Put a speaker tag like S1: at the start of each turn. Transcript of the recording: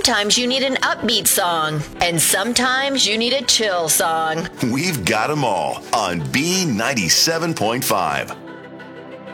S1: sometimes you need an upbeat song, and sometimes you need a chill song.
S2: We've got them all on B97.5.